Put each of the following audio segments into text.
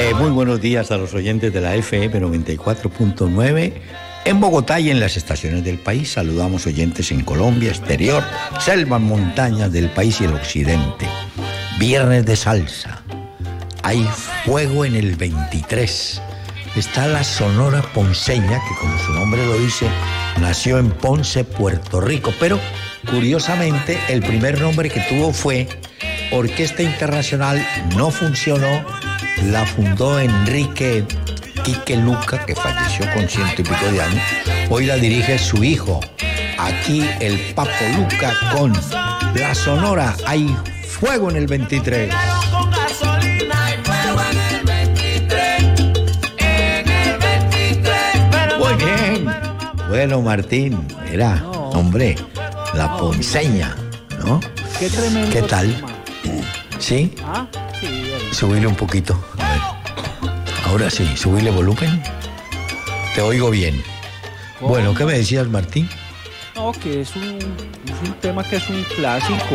Muy buenos días a los oyentes de la FM 94.9 en Bogotá y en las estaciones del país. Saludamos oyentes en Colombia, exterior, selvas, montañas del país y el occidente. Viernes de salsa. Hay fuego en el 23. Está la Sonora Ponceña, que como su nombre lo dice, nació en Ponce, Puerto Rico. Pero, curiosamente, el primer nombre que tuvo fue Orquesta Internacional. No funcionó. La fundó Enrique Quique Luca, que falleció con 100 y pico de años. Hoy la dirige su hijo. Aquí el Papo Luca con la Sonora. Hay fuego en el 23. Muy bien. Bueno, Martín, mira, hombre, la Ponceña, ¿no? Qué tremendo. ¿Qué tal? ¿Sí? Ah, sí, bien. Subile un poquito. A ver. Ahora sí, subile volumen. Te oigo bien. ¿Cómo? Bueno, ¿qué me decías, Martín? No, que es un tema que es un clásico.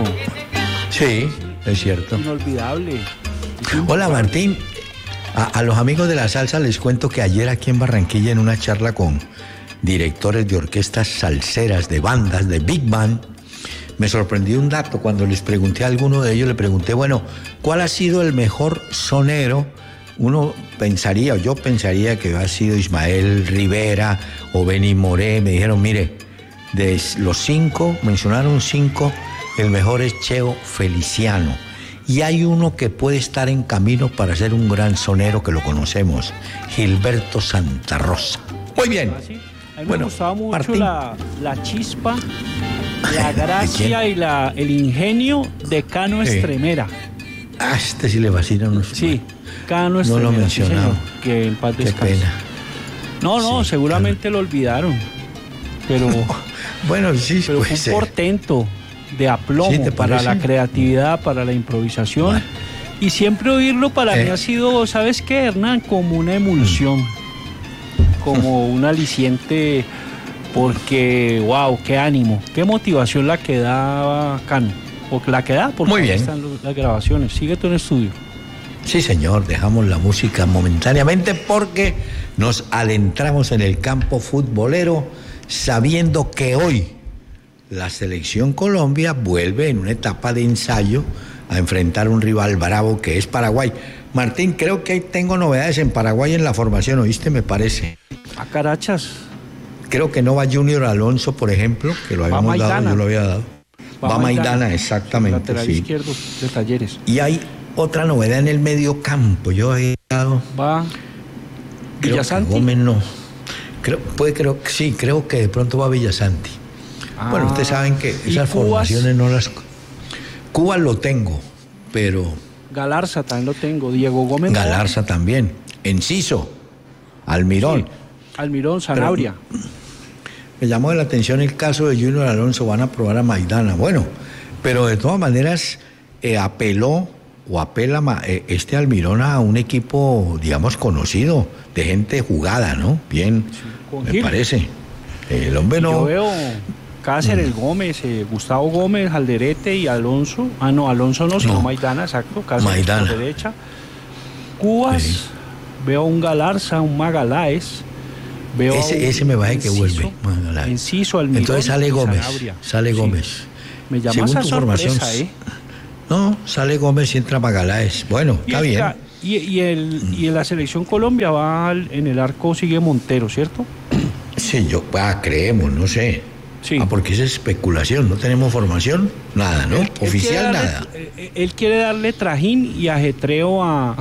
Sí, es cierto. Inolvidable. Hola, Martín. A los amigos de la salsa les cuento que ayer aquí en Barranquilla, en una charla con directores de orquestas salseras, de bandas, de big band, me sorprendió un dato. Cuando les pregunté a alguno de ellos, le pregunté, bueno, ¿cuál ha sido el mejor sonero? Yo pensaría que ha sido Ismael Rivera o Benny Moré. Me dijeron, mire, de los 5, mencionaron 5, el mejor es Cheo Feliciano. Y hay uno que puede estar en camino para ser un gran sonero, que lo conocemos, Gilberto Santa Rosa. Muy bien. ¿Sí? A mí me gustaba mucho la chispa, la gracia y el ingenio de Cano Estremera. Ah, este sí le vacila. Sí, Cano Estremera. No lo mencionamos. Sí, que en paz descanse. Qué pena. No, sí, seguramente lo olvidaron. Pero bueno, sí, pero fue un portento de aplomo para la creatividad, para la improvisación. Bueno. Y siempre oírlo para mí ha sido, ¿sabes qué, Hernán? Como una emulsión, como un aliciente, porque, wow, qué ánimo, qué motivación la que daba Cano, o la que da, porque muy bien. Están las grabaciones. Sigue tú en estudio. Sí, señor, dejamos la música momentáneamente porque nos adentramos en el campo futbolero, sabiendo que hoy la selección Colombia vuelve en una etapa de ensayo a enfrentar un rival bravo que es Paraguay. Martín, creo que tengo novedades en Paraguay en la formación, ¿oíste? Me parece. A carachas. Creo que no va Junior Alonso, por ejemplo, que lo habíamos dado, yo lo había dado. Va Maidana, exactamente. Lateral izquierdo de Talleres. Y hay otra novedad en el medio campo. Yo había dado. Va Villasanti. Gómez no. Creo que de pronto va Villasanti. Bueno, ustedes saben que esas formaciones no las... Cuba lo tengo, pero... Galarza también lo tengo, Diego Gómez. Galarza también. Enciso, Almirón. Sí. Almirón, Sanabria. Pero me llamó la atención el caso de Junior Alonso, van a probar a Maidana. Bueno, pero de todas maneras apela este Almirón a un equipo, digamos, conocido, de gente jugada, ¿no? Bien, sí, me parece. El hombre no... Yo veo Cáceres, Gómez, Gustavo Gómez, Alderete y Alonso. Alonso no, sino Maidana, exacto. Cáceres Maidana. Por derecha. Cubas, sí. Veo un Galarza, un Magaláes. Veo ese me va a que vuelve. Enciso, Almirón. Entonces sale Gómez. Sí. Gómez. Me llama esa sorpresa, No, sale Gómez y entra Magaláes. Bueno, está bien. Y en la selección Colombia va en el arco, sigue Montero, ¿cierto? Sí, creemos, no sé. Sí. Porque es especulación, no tenemos formación, nada, ¿no? Oficial, nada. Él quiere darle trajín y ajetreo a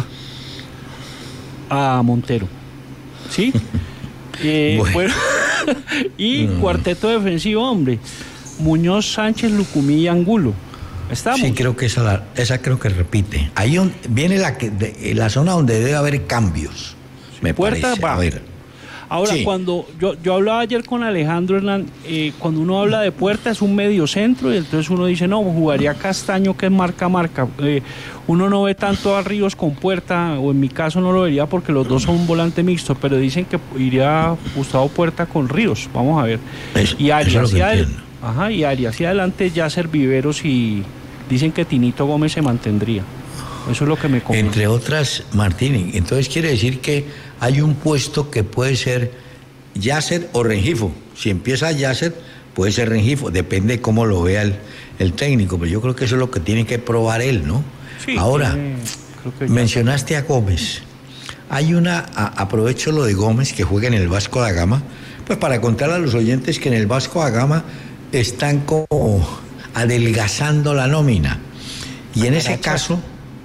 Montero. ¿Sí? Bueno. Y cuarteto defensivo, hombre. Muñoz, Sánchez, Lucumí y Angulo. ¿Estamos? Sí, creo que esa creo que repite. Ahí viene la zona donde debe haber cambios. Sí, me parece. Va. A ver. Ahora, sí. Cuando yo hablaba ayer con Alejandro Hernán, cuando uno habla de Puerta es un medio centro y entonces uno dice, no, jugaría Castaño, que es marca. Uno no ve tanto a Ríos con Puerta, o en mi caso no lo vería porque los dos son un volante mixto, pero dicen que iría Gustavo Puerta con Ríos. Vamos a ver. Y Arias hacia adelante ya Viveros y dicen que Tinito Gómez se mantendría. Eso es lo que me convence. Entre otras, Martín, entonces quiere decir que hay un puesto que puede ser Yasser o Rengifo. Si empieza Yasser, puede ser Rengifo, depende de cómo lo vea el técnico, pero yo creo que eso es lo que tiene que probar él, ¿no? Sí, ahora, mencionaste a Gómez. Hay aprovecho lo de Gómez, que juega en el Vasco da Gama, pues para contar a los oyentes que en el Vasco da Gama están como adelgazando la nómina. Y en ese caso,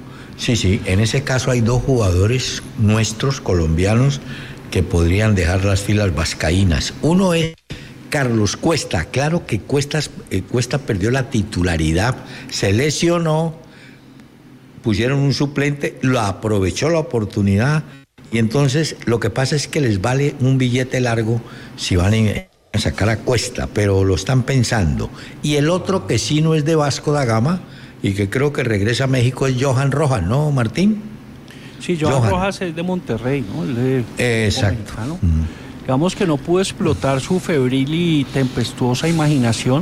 en ese caso hay 2 jugadores nuestros, colombianos, que podrían dejar las filas vascaínas. Uno es Carlos Cuesta. Claro que Cuesta perdió la titularidad, se lesionó, pusieron un suplente, lo aprovechó la oportunidad, y entonces lo que pasa es que les vale un billete largo si van a sacar a Cuesta, pero lo están pensando. Y el otro que sí no es de Vasco da Gama y que creo que regresa a México es Johan Rojas, ¿no, Martín? Sí, Johan Rojas es de Monterrey, ¿no? Exacto. Digamos que no pudo explotar su febril y tempestuosa imaginación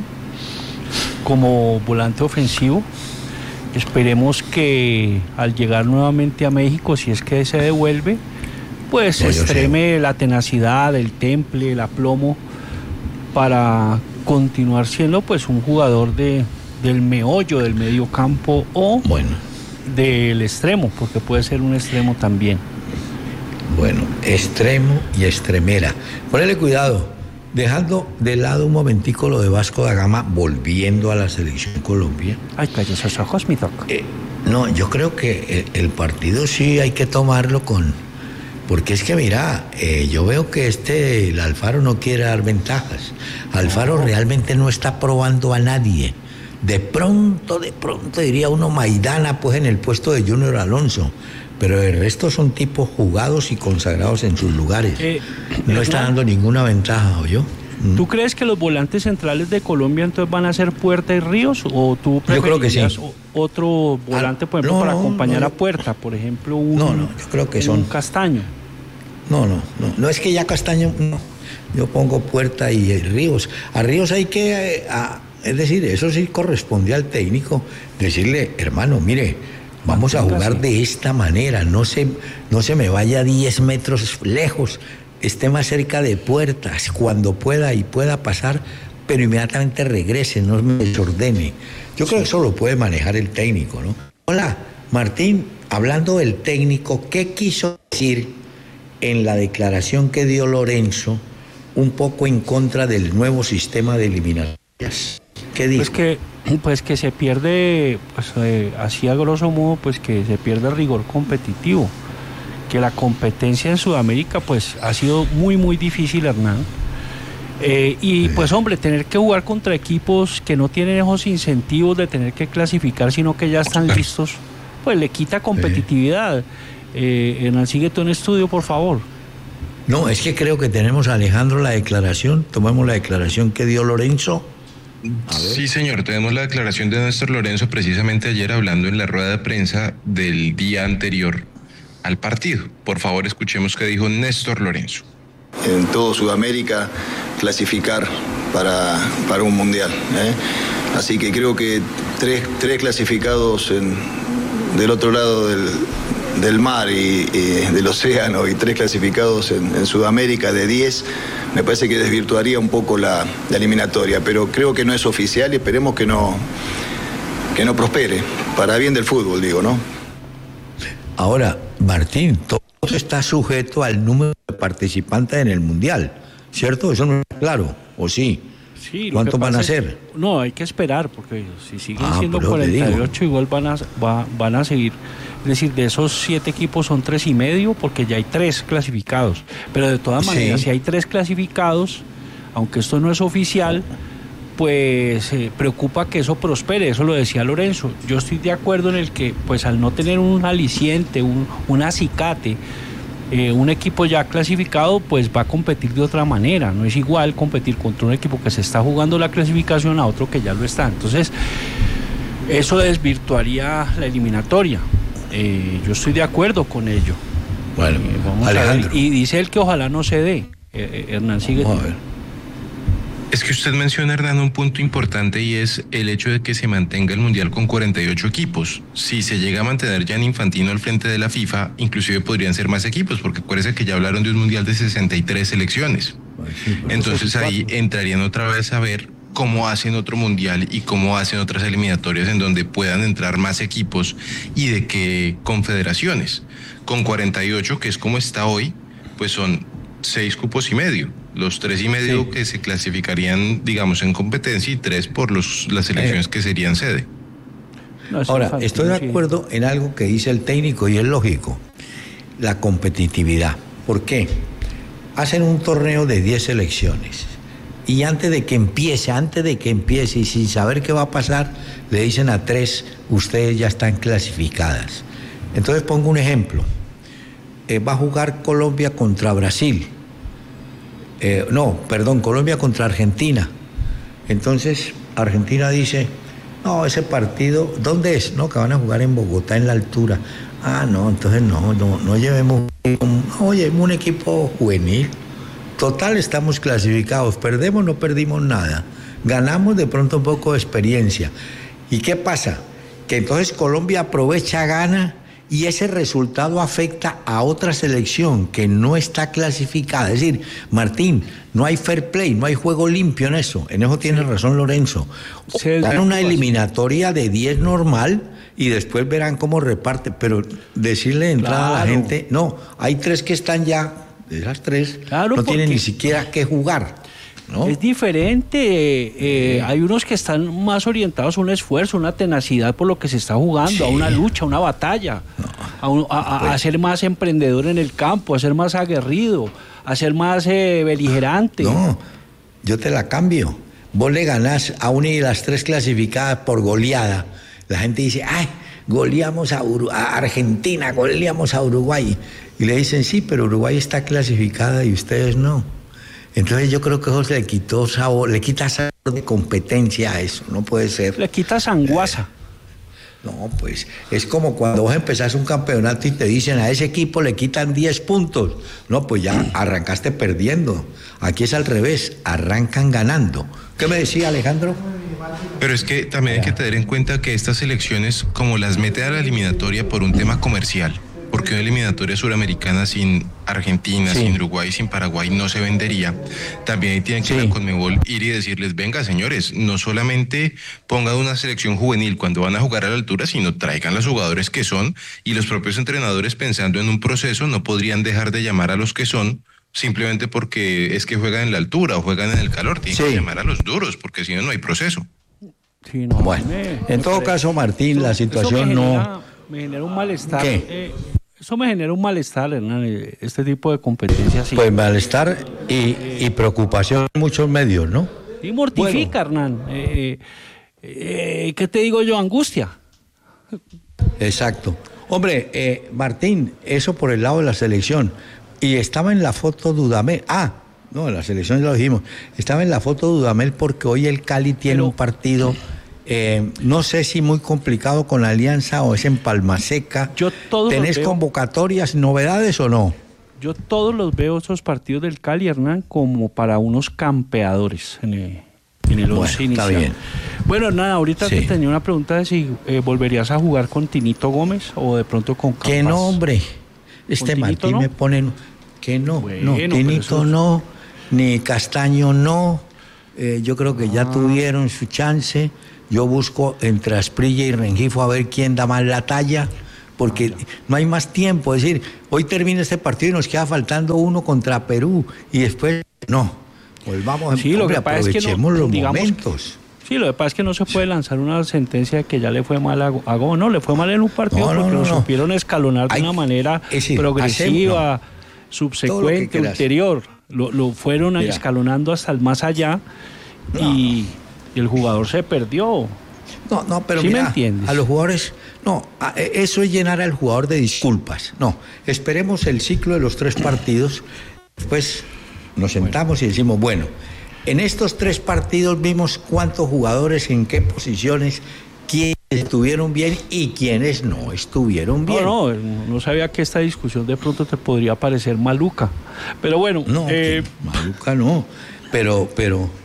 como volante ofensivo. Esperemos que al llegar nuevamente a México, si es que se devuelve, pues extreme la tenacidad, el temple, el aplomo para continuar siendo pues un jugador del meollo del medio campo o del extremo, porque puede ser un extremo también. Bueno, extremo y extremera. Ponele cuidado, dejando de lado un momentico lo de Vasco da Gama, volviendo a la selección Colombia. Ay, calla esos ojos, mi doc. No, yo creo que el partido sí hay que tomarlo porque es que mira, yo veo que el Alfaro no quiere dar ventajas. Alfaro realmente no está probando a nadie. De pronto diría uno Maidana, pues en el puesto de Junior Alonso. Pero el resto son tipos jugados y consagrados en sus lugares. No está dando ninguna ventaja, ¿oyó? ¿Tú crees que los volantes centrales de Colombia entonces van a ser Puerta y Ríos? ¿O tú preferirías otro volante, por ejemplo, para acompañar a Puerta? Por ejemplo, yo creo que son Castaño. No es que ya Castaño, no. Yo pongo Puerta y Ríos. A Ríos hay que, es decir, eso sí corresponde al técnico, decirle, hermano, mire, vamos a jugar de esta manera, no se me vaya 10 metros lejos, esté más cerca de Puertas cuando pueda y pueda pasar, pero inmediatamente regrese, no me desordene. Yo creo que eso lo puede manejar el técnico, ¿no? Hola, Martín, hablando del técnico, ¿qué quiso decir en la declaración que dio Lorenzo un poco en contra del nuevo sistema de eliminatorias? ¿Qué dijo? Pues que se pierde, así a grosso modo, pues que se pierde el rigor competitivo, que la competencia en Sudamérica pues ha sido muy muy difícil, Hernán, pues hombre, tener que jugar contra equipos que no tienen esos incentivos de tener que clasificar, sino que ya están listos, pues le quita competitividad. Hernán, sigue tú en estudio, por favor. No, es que creo que tenemos a Alejandro la declaración, tomamos la declaración que dio Lorenzo. Sí, señor, tenemos la declaración de Néstor Lorenzo precisamente ayer hablando en la rueda de prensa del día anterior al partido. Por favor, escuchemos qué dijo Néstor Lorenzo. En todo Sudamérica clasificar para un mundial, Así que creo que tres clasificados del otro lado del mar y del océano y 3 clasificados en Sudamérica de 10, me parece que desvirtuaría un poco la eliminatoria, pero creo que no es oficial y esperemos que no prospere, para bien del fútbol, digo, ¿no? Ahora, Martín, todo está sujeto al número de participantes en el Mundial, ¿cierto? Eso no es claro, ¿o sí? Sí, ¿cuántos van a ser? No, hay que esperar, porque si siguen siendo 48, igual van a seguir. Es decir, de esos 7 equipos son 3,5, porque ya hay 3 clasificados. Pero de todas maneras, si hay 3 clasificados, aunque esto no es oficial, pues preocupa que eso prospere. Eso lo decía Lorenzo. Yo estoy de acuerdo en el que, pues al no tener un aliciente, un acicate, un equipo ya clasificado pues va a competir de otra manera. No es igual competir contra un equipo que se está jugando la clasificación a otro que ya lo está. Entonces eso desvirtuaría la eliminatoria. Yo estoy de acuerdo con ello. Bueno, vamos Alejandro. a ver. Y dice él que ojalá no se dé. Hernán, sigue. Vamos a ver. Es que usted menciona, Hernán, un punto importante y es el hecho de que se mantenga el Mundial con 48 equipos. Si se llega a mantener Gianni Infantino al frente de la FIFA, inclusive podrían ser más equipos, porque acuérdense que ya hablaron de un Mundial de 63 selecciones. Entonces ahí entrarían otra vez a ver cómo hacen otro Mundial y cómo hacen otras eliminatorias en donde puedan entrar más equipos y de qué confederaciones. Con 48, que es como está hoy, pues son 6 cupos y medio. Los 3 y medio que se clasificarían, digamos, en competencia y 3 por las selecciones que serían sede. No, Ahora, estoy de acuerdo en algo que dice el técnico y es lógico, la competitividad. ¿Por qué? Hacen un torneo de 10 selecciones y antes de que empiece y sin saber qué va a pasar, le dicen a 3, ustedes ya están clasificadas. Entonces pongo un ejemplo, va a jugar Colombia contra Brasil. Colombia contra Argentina. Entonces Argentina dice, no, ese partido, ¿dónde es? No, que van a jugar en Bogotá, en la altura. Ah, no, entonces no llevemos un equipo juvenil. Total, estamos clasificados, perdemos, no perdimos nada. Ganamos de pronto un poco de experiencia. ¿Y qué pasa? Que entonces Colombia aprovecha, gana, y ese resultado afecta a otra selección que no está clasificada. Es decir, Martín, no hay fair play, no hay juego limpio en eso. En eso tiene razón Lorenzo. Dan una eliminatoria de 10 normal y después verán cómo reparte. Pero decirle de entrada a la gente, no, hay 3 que están ya, de esas 3, no tienen ni siquiera que jugar. ¿No? Es diferente, hay unos que están más orientados a un esfuerzo, una tenacidad por lo que se está jugando, a una lucha, a una batalla, a ser más emprendedor en el campo, a ser más aguerrido, a ser más beligerante. No, yo te la cambio. Vos le ganás a una de las 3 clasificadas por goleada. La gente dice, ay, goleamos a Argentina, goleamos a Uruguay. Y le dicen, sí, pero Uruguay está clasificada y ustedes no. Entonces yo creo que eso le quitó sabor, le quita sabor de competencia a eso, no puede ser. Le quita sanguaza. No, pues es como cuando vos empezás un campeonato y te dicen a ese equipo le quitan 10 puntos. No, pues ya arrancaste perdiendo. Aquí es al revés, arrancan ganando. ¿Qué me decía Alejandro? Pero es que también hay que tener en cuenta que estas elecciones, como las mete a la eliminatoria por un tema comercial, porque una eliminatoria suramericana sin Argentina, sin Uruguay, sin Paraguay no se vendería. También ahí tienen que ir a Conmebol, ir y decirles, venga señores, no solamente pongan una selección juvenil cuando van a jugar a la altura, sino traigan los jugadores que son, y los propios entrenadores, pensando en un proceso, no podrían dejar de llamar a los que son simplemente porque es que juegan en la altura o juegan en el calor. Tienen que llamar a los duros, porque si no, no hay proceso. Sí, no, bueno, en todo caso, Martín, la situación me genera un malestar. ¿Qué? Eso me genera un malestar, Hernán, este tipo de competencias. Pues malestar y preocupación en muchos medios, ¿no? Y mortifica, Hernán. ¿Qué te digo yo? Angustia. Exacto. Hombre, Martín, eso por el lado de la selección. Y estaba en la foto Dudamel. En la selección ya lo dijimos. Estaba en la foto Dudamel porque hoy el Cali tiene un partido... no sé si muy complicado con la Alianza o es en Palmaseca. ¿Tenés convocatorias, novedades o no? Yo todos los veo esos partidos del Cali, Hernán, como para unos campeadores en el once inicial. Está bien. Bueno, Hernán, ahorita te tenía una pregunta de si volverías a jugar con Tinito Gómez o de pronto con Campas. Que no, hombre. Martín no me pone... Que no, Tinito no, ni Castaño no. Yo creo que ya tuvieron su chance. Yo busco entre Asprilla y Rengifo a ver quién da más la talla, porque no hay más tiempo. Es decir, hoy termina este partido y nos queda faltando uno contra Perú y después no. Volvamos aprovechemos los momentos. Sí, lo que pasa es que no se puede lanzar una sentencia de que ya le fue mal a Gómez. No, le fue mal en un partido porque lo supieron escalonar de una manera progresiva, subsecuente, ulterior. Lo fueron escalonando hasta el más allá y el jugador se perdió. No, pero ¿Sí mira, me entiendes? A los jugadores, eso es llenar al jugador de disculpas. No, esperemos el ciclo de los 3 partidos, después nos sentamos y decimos, bueno, en estos 3 partidos vimos cuántos jugadores, en qué posiciones, quiénes estuvieron bien y quiénes no estuvieron bien. No sabía que esta discusión de pronto te podría parecer maluca, pero bueno. Maluca no, pero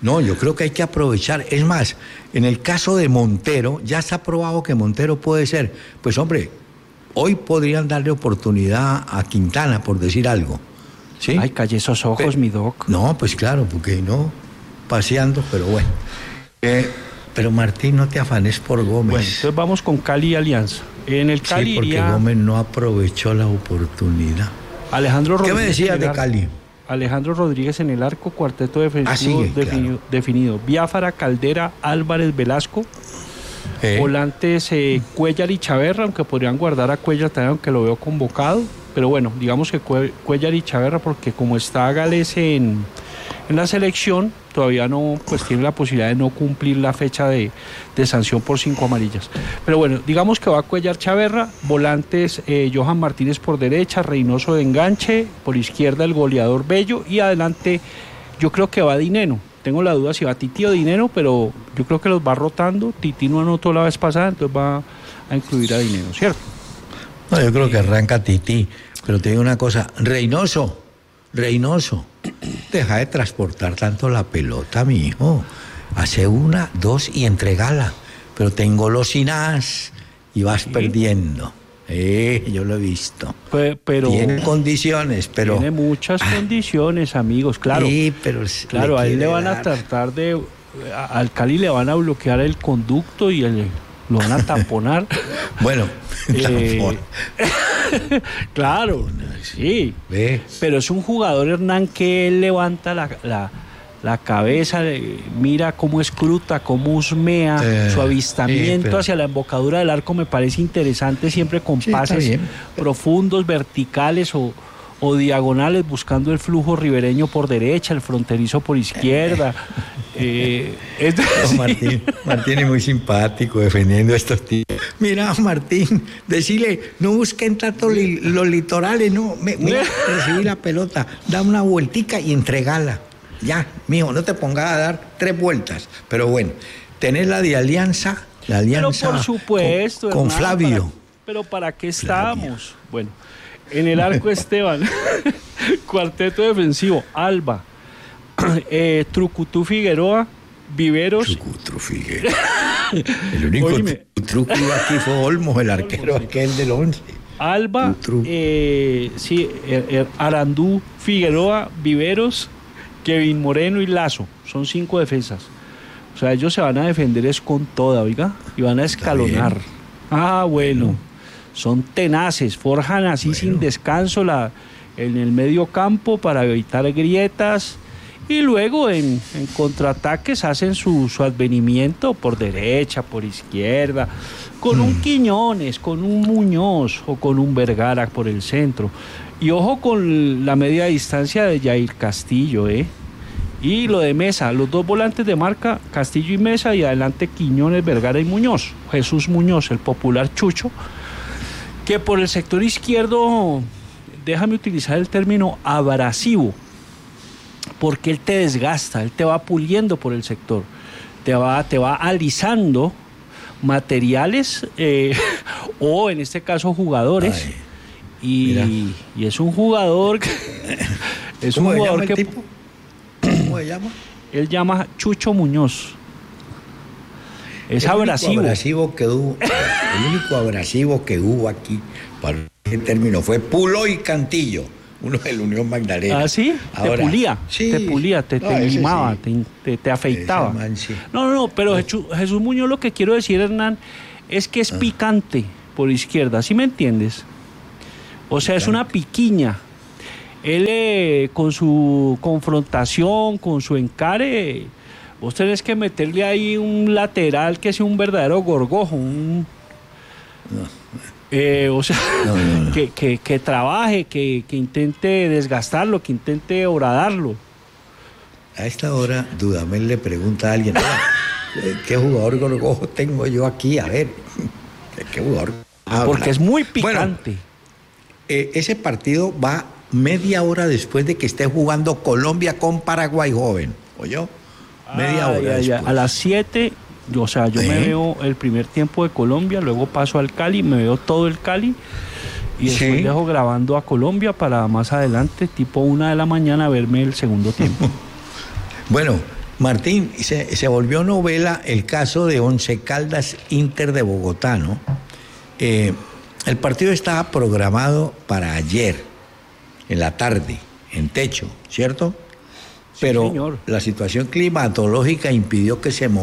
No, yo creo que hay que aprovechar. Es más, en el caso de Montero, ya está probado que Montero puede ser. Pues hombre, hoy podrían darle oportunidad a Quintana, por decir algo. ¿Sí? Ay, calle esos ojos, mi doc. No, pues claro, porque no, paseando, pero bueno. Pero Martín, no te afanes por Gómez. Bueno, entonces vamos con Cali y Alianza. En el Cali sí, porque iría Gómez no aprovechó la oportunidad. Alejandro ¿Qué Rodríguez. me decías de Cali? Alejandro Rodríguez en el arco, cuarteto defensivo definido. Biafara, Caldera, Álvarez, Velasco. Volantes Cuellar y Chaverra, aunque podrían guardar a Cuellar también, aunque lo veo convocado. Pero bueno, digamos que Cuellar y Chaverra, porque como está Gales en la selección, todavía no, pues tiene la posibilidad de no cumplir la fecha de sanción por 5 amarillas. Pero bueno, digamos que va Cuellar, Chaverra, volantes Johan Martínez por derecha, Reynoso de enganche, por izquierda el goleador Bello, y adelante yo creo que va Dineno. Tengo la duda si va Titi o Dineno, pero yo creo que los va rotando. Titi no anotó la vez pasada, entonces va a incluir a Dineno, ¿cierto? No, yo creo que arranca Titi, pero te digo una cosa, Reynoso, deja de transportar tanto la pelota, mi hijo. Hace 1, 2 y entregala, pero te engolosinas y vas perdiendo. Yo lo he visto. Pero tiene condiciones, pero... Tiene muchas condiciones, amigos, claro. Sí, pero... Claro, a él le van a tratar de... Al Cali le van a bloquear el conducto y lo van a tamponar. Bueno, claro, sí. Pero es un jugador, Hernán, que él levanta la cabeza, mira cómo escruta, cómo husmea, su avistamiento hacia la embocadura del arco me parece interesante, siempre con pases profundos, verticales o diagonales, buscando el flujo ribereño por derecha, el fronterizo por izquierda. Martín es muy simpático defendiendo a estos tíos. Mira, Martín, decirle, no busquen tanto los litorales, no, mira, recibí la pelota, da una vueltica y entregala. Ya, mijo, no te pongas a dar 3 vueltas. Pero bueno, tenés la de Alianza, pero por supuesto, con Flavio. Pero ¿para qué estamos? Bueno, en el arco Esteban, cuarteto defensivo, Alba, Trucutú Viveros. Trucutú Figueroa. El único truco aquí fue Olmos, el arquero aquel del 11. Alba, Arandú, Figueroa, Viveros, Kevin Moreno y Lazo. Son 5 defensas. O sea, ellos se van a defender es con toda, oiga, y van a escalonar. Bueno. Son tenaces, forjan así sin descanso en el medio campo para evitar grietas y luego en contraataques hacen su advenimiento por derecha, por izquierda, con un Quiñones, con un Muñoz o con un Vergara por el centro. Y ojo con la media distancia de Jair Castillo, Y lo de Mesa, los 2 volantes de marca, Castillo y Mesa, y adelante Quiñones, Vergara y Muñoz. Jesús Muñoz, el popular Chucho, que por el sector izquierdo, déjame utilizar el término abrasivo, porque él te desgasta, él te va puliendo por el sector, te va alisando materiales o en este caso jugadores. Y es un jugador que ¿Cómo se llama? Él llama Chucho Muñoz. Es abrasivo. El único abrasivo que hubo aquí, para el término, fue Pulo y Cantillo, uno del Unión Magdalena. ¿Ah, sí? Ahora, te pulía, te limaba, sí. te afeitaba. Man, sí. No, pero Jesús Muñoz, lo que quiero decir, Hernán, es que es picante por izquierda, ¿sí me entiendes? O sea, es una piquiña. Él con su confrontación, con su encare, vos tenés que meterle ahí un lateral que sea un verdadero gorgojo, o sea, que trabaje, que intente desgastarlo, que intente horadarlo. A esta hora, Dudamel le pregunta a alguien, ¿qué jugador gorgojo tengo yo aquí? A ver, ¿qué jugador? Porque es muy picante. Bueno, ese partido va media hora después de que esté jugando Colombia con Paraguay joven, ¿oyó? Media hora después. A las 7, yo me veo el primer tiempo de Colombia, luego paso al Cali, me veo todo el Cali y después dejo grabando a Colombia para más adelante, tipo 1 de la mañana, verme el segundo tiempo. Bueno, Martín, se volvió novela el caso de Once Caldas Inter de Bogotá, ¿no? El partido estaba programado para ayer, en la tarde, en techo, ¿cierto? Pero señor, la situación climatológica impidió que se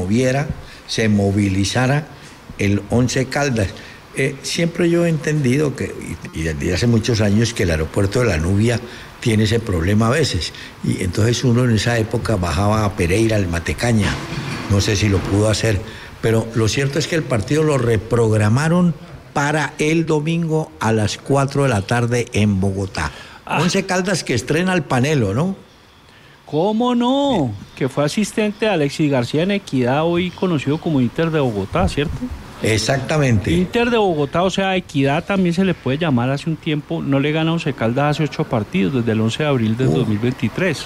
movilizara el Once Caldas. Siempre yo he entendido que, y desde hace muchos años, que el aeropuerto de La Nubia tiene ese problema a veces. Y entonces uno en esa época bajaba a Pereira, al Matecaña. No sé si lo pudo hacer. Pero lo cierto es que el partido lo reprogramaron para el domingo a las 4 de la tarde en Bogotá. Once Caldas que estrena el Panelo, ¿no? ¿Cómo no? Que fue asistente de Alexis García en Equidad, hoy conocido como Inter de Bogotá, ¿cierto? Exactamente. Inter de Bogotá, o sea, Equidad también se le puede llamar. Hace un tiempo no le gana a Once Caldas hace 8 partidos, desde el 11 de abril del 2023.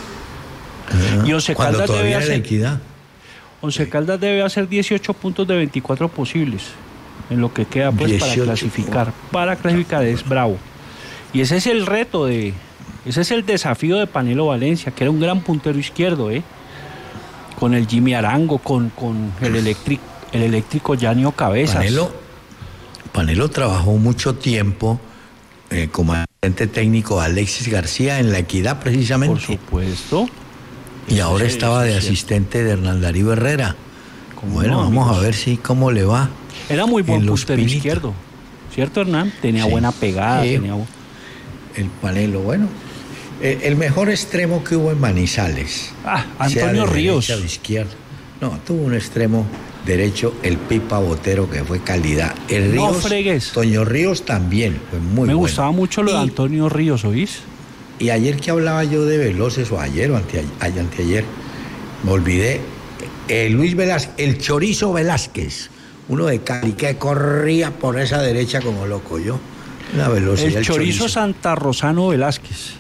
Y Once Caldas debe hacer... Equidad. Once Caldas debe hacer 18 puntos de 24 posibles, en lo que queda pues para clasificar. Para clasificar es bravo. Y ese es el reto ese es el desafío de Panelo Valencia, que era un gran puntero izquierdo, con el Jimmy Arango, con el eléctrico Yanio Cabezas. Panelo trabajó mucho tiempo como asistente técnico de Alexis García en La Equidad, precisamente. Por supuesto. Y ahora estaba de asistente de Hernán Darío Herrera. Bueno, vamos a ver cómo le va. Era muy buen puntero izquierdo, ¿cierto, Hernán? Tenía buena pegada. El Panelo, bueno. El mejor extremo que hubo en Manizales. Antonio Ríos. De izquierda. No, tuvo un extremo derecho, el Pipa Botero, que fue calidad. El Ríos, no fregues. Toño Ríos también, fue muy bueno. Me gustaba mucho lo de Antonio Ríos, ¿oís? Y ayer que hablaba yo de Veloces, o ayer o anteayer, me olvidé, Luis Velázquez, el Chorizo Velázquez, uno de Cali, que corría por esa derecha como loco, yo. Una velocidad. El Chorizo Santarrosano Velázquez.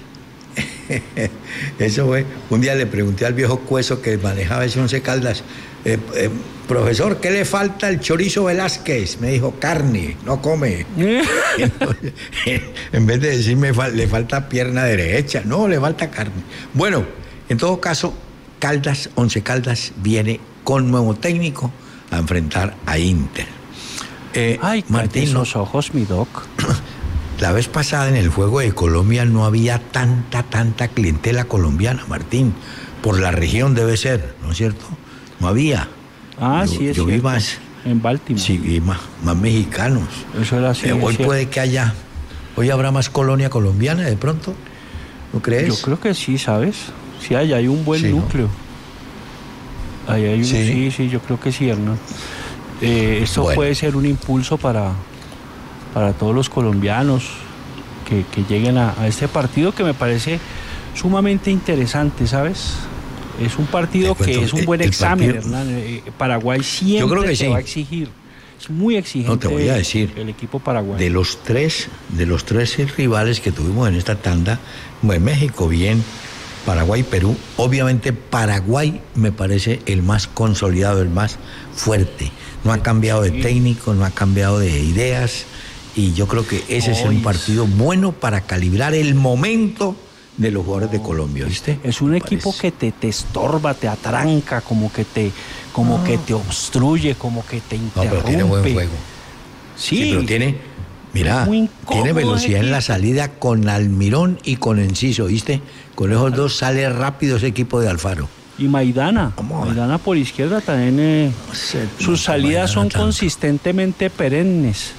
Eso fue. Un día le pregunté al viejo Cueso que manejaba ese Once Caldas, profesor, ¿qué le falta al Chorizo Velázquez? Me dijo, carne, no come. Entonces, en vez de decirme le falta pierna derecha, no, le falta carne. Bueno, en todo caso, Once Caldas viene con nuevo técnico a enfrentar a Inter. Ay, Martín, los ojos, mi doc. La vez pasada en el Juego de Colombia no había tanta clientela colombiana, Martín. Por la región debe ser, ¿no es cierto? No había. Yo vi más. En Baltimore. Sí, vi más mexicanos. Eso era así. Hoy puede que haya. Hoy habrá más colonia colombiana de pronto. ¿No crees? Yo creo que sí, ¿sabes? Sí, allá hay un buen núcleo. ¿No? Ahí hay un, sí, yo creo que sí, Hernán. Esto puede ser un impulso para todos los colombianos que lleguen a este partido, que me parece sumamente interesante, ¿sabes? Es un partido que es un buen examen, Hernán. Paraguay siempre se va a exigir. Es muy exigente. No, te voy a decir, el equipo paraguayo. De los tres rivales que tuvimos en esta tanda, bueno, México bien, Paraguay, Perú. Obviamente Paraguay me parece el más consolidado, el más fuerte. No ha cambiado de técnico, no ha cambiado de ideas, y yo creo que ese es un partido bueno para calibrar el momento de los jugadores de Colombia, ¿viste? Es un equipo que te estorba, te atranca, como que te obstruye, como que te interrumpe. No, pero tiene buen juego. Sí, pero tiene velocidad en la salida con Almirón y con Enciso, ¿viste? Con esos dos sale rápido ese equipo de Alfaro. Y Maidana por izquierda también, sus salidas son consistentemente perennes.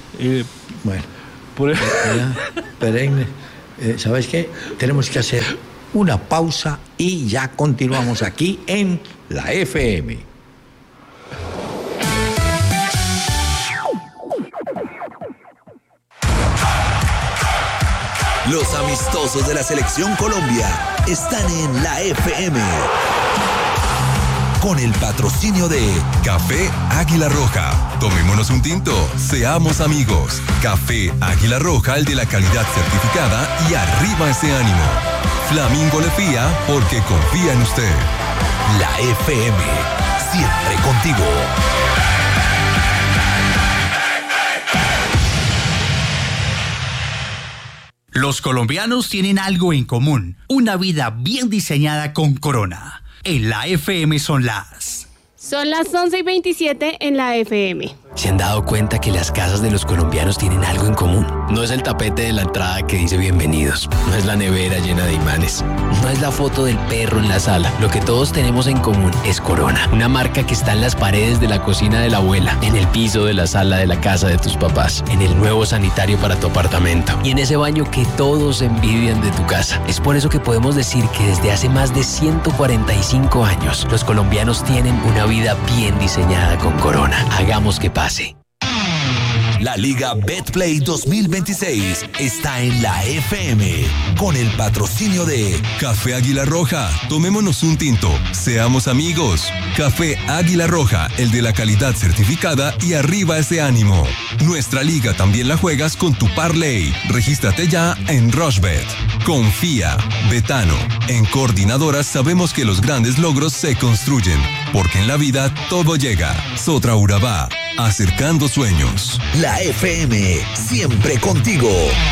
Perennes. ¿Sabes qué? Tenemos que hacer una pausa y ya continuamos aquí en la FM. Los amistosos de la Selección Colombia están en la FM. Con el patrocinio de Café Águila Roja. Tomémonos un tinto, seamos amigos. Café Águila Roja, el de la calidad certificada, y arriba ese ánimo. Flamingo le fía porque confía en usted. La FM, siempre contigo. Los colombianos tienen algo en común, una vida bien diseñada con Corona. En la FM son las 11:27 en la FM. ¿Se han dado cuenta que las casas de los colombianos tienen algo en común? No es el tapete de la entrada que dice bienvenidos, no es la nevera llena de imanes, no es la foto del perro en la sala. Lo que todos tenemos en común es Corona, una marca que está en las paredes de la cocina de la abuela, en el piso de la sala de la casa de tus papás, en el nuevo sanitario para tu apartamento y en ese baño que todos envidian de tu casa. Es por eso que podemos decir que desde hace más de 145 años, los colombianos tienen una vida bien diseñada con Corona. Hagamos que pase. La Liga Betplay 2026 está en la FM con el patrocinio de Café Águila Roja, tomémonos un tinto, seamos amigos. Café Águila Roja, el de la calidad certificada y arriba ese ánimo. Nuestra liga también la juegas con tu parlay. Regístrate ya en Rushbet. Confía, Betano. En Coordinadoras sabemos que los grandes logros se construyen, porque en la vida todo llega. Sotra Urabá, acercando sueños. La FM, siempre contigo.